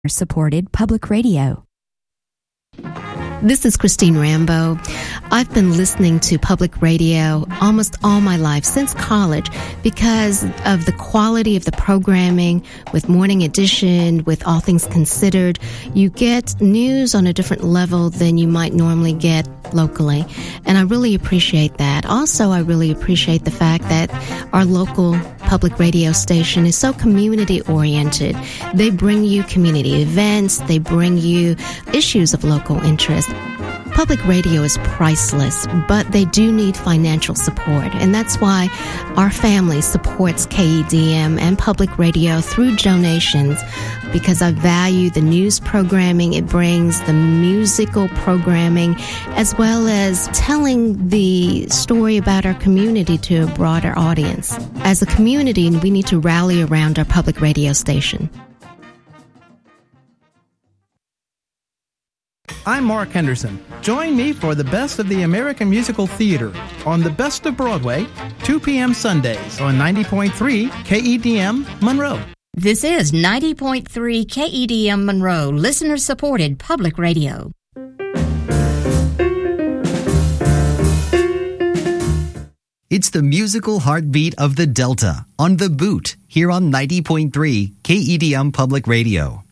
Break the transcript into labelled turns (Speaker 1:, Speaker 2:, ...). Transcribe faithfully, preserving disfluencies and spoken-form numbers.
Speaker 1: Supported Public Radio.
Speaker 2: This is Christine Rambo. I've been listening to public radio almost all my life, since college, because of the quality of the programming with Morning Edition, with All Things Considered. You get news on a different level than you might normally get locally, and I really appreciate that. Also, I really appreciate the fact that our local public radio station is so community-oriented. They bring you community events, they bring you issues of local interest. Public radio is priceless, but they do need financial support, and that's why our family supports K E D M and public radio through donations, because I value the news programming it brings, the musical programming, as well as telling the story about our community to a broader audience. As a community, we need to rally around our public radio station.
Speaker 3: I'm Mark Henderson. Join me for the best of the American musical theater on the Best of Broadway, two p.m. Sundays on ninety point three K E D M Monroe.
Speaker 4: This is ninety point three K E D M Monroe, listener-supported public radio.
Speaker 5: It's the musical heartbeat of the Delta on The Boot, here on ninety point three K E D M Public Radio.